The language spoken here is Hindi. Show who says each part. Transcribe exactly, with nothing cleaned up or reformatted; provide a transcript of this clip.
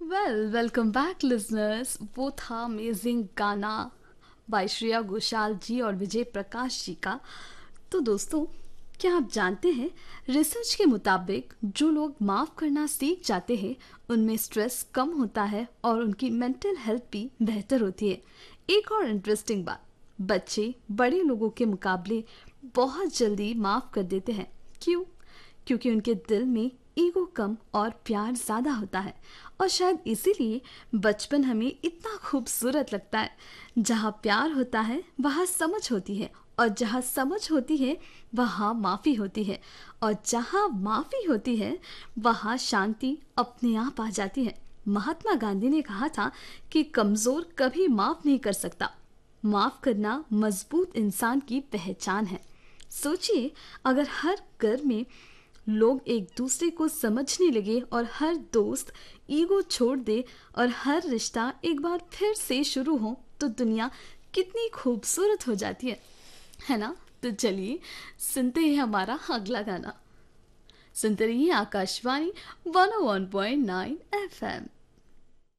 Speaker 1: Well welcome back listeners. वो था अमेजिंग गाना बाय श्रेया घोषाल जी और विजय प्रकाश जी का। तो दोस्तों, क्या आप जानते हैं, रिसर्च के मुताबिक जो लोग माफ़ करना सीख जाते हैं उनमें स्ट्रेस कम होता है और उनकी मेंटल हेल्थ भी बेहतर होती है। एक और इंटरेस्टिंग बात, बच्चे बड़े लोगों के मुकाबले बहुत जल्दी माफ़ कर देते हैं। क्यों? क्योंकि उनके दिल में ईगो कम और प्यार ज़्यादा होता है। और शायद इसीलिए बचपन हमें इतना खूबसूरत लगता है। जहाँ प्यार होता है वहाँ समझ होती है, और जहाँ समझ होती है वहाँ माफ़ी होती है, और जहाँ माफ़ी होती है वहाँ शांति अपने आप आ जाती है। महात्मा गांधी ने कहा था कि कमज़ोर कभी माफ़ नहीं कर सकता, माफ़ करना मजबूत इंसान की पहचान है। सोचिए, अगर हर घर में लोग एक दूसरे को समझने लगे और हर दोस्त ईगो छोड़ दे और हर रिश्ता एक बार फिर से शुरू हो, तो दुनिया कितनी खूबसूरत हो जाती है है ना? तो चलिए सुनते हैं हमारा अगला गाना। सुनते रहिए आकाशवाणी वन ओ one point nine F M.